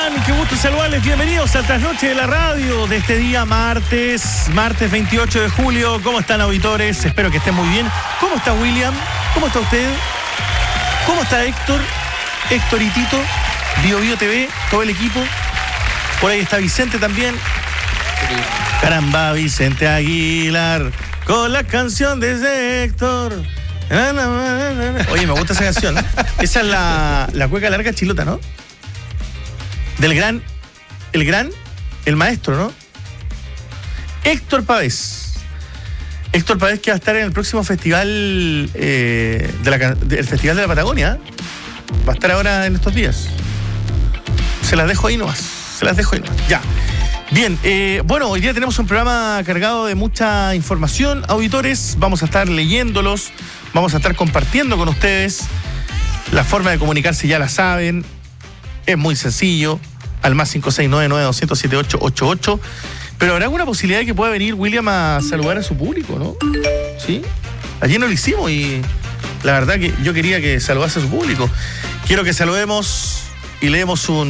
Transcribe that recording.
están? Qué gusto saludarles. Bienvenidos al Trasnoche de la Radio de este día martes 28 de julio. ¿Cómo están, auditores? Espero que estén muy bien. ¿Cómo está William? ¿Cómo está usted? ¿Cómo está Héctor? Héctoritito, Bio TV, todo el equipo. Por ahí está Vicente también. Caramba, Vicente Aguilar, con la canción de Héctor. Oye, me gusta esa canción. Esa es la cueca larga chilota, ¿no? Del el maestro, ¿no? Héctor Pavés. Héctor Pavés, que va a estar en el próximo festival el Festival de la Patagonia. Va a estar ahora en estos días. Se las dejo ahí nomás. Ya. Bien, bueno, hoy día tenemos un programa cargado de mucha información, auditores. Vamos a estar leyéndolos, vamos a estar compartiendo con ustedes. La forma de comunicarse ya la saben, es muy sencillo, al más 569-9207-888. Pero habrá alguna posibilidad de que pueda venir William a saludar a su público, ¿no? ¿Sí? Ayer no lo hicimos y la verdad que yo quería que saludase a su público. Quiero que saludemos y leemos un